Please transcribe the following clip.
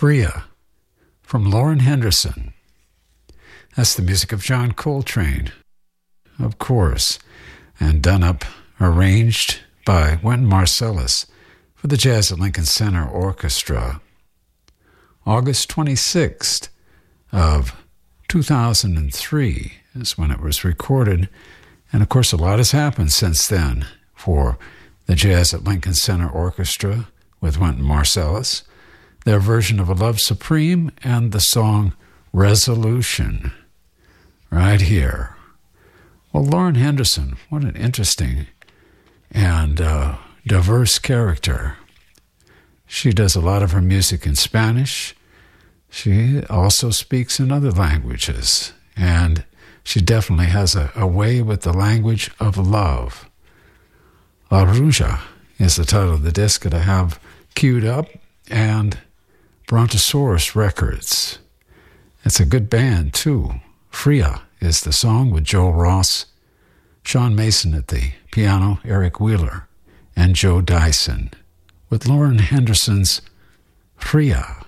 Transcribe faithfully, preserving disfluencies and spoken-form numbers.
Freya from Lauren Henderson. That's the music of John Coltrane, of course, and done up, arranged by Wynton Marsalis for the Jazz at Lincoln Center Orchestra. August twenty-sixth of two thousand three is when it was recorded, and of course a lot has happened since then for the Jazz at Lincoln Center Orchestra with Wynton Marsalis, their version of A Love Supreme, and the song Resolution, right here. Well, Lauren Henderson, what an interesting and uh, diverse character. She does a lot of her music in Spanish. She also speaks in other languages, and she definitely has a, a way with the language of love. La Ruja is the title of the disc that I have queued up, and Brontosaurus Records. It's a good band, too. Freya is the song with Joel Ross, Sean Mason at the piano, Eric Wheeler, and Joe Dyson, with Lauren Henderson's Freya.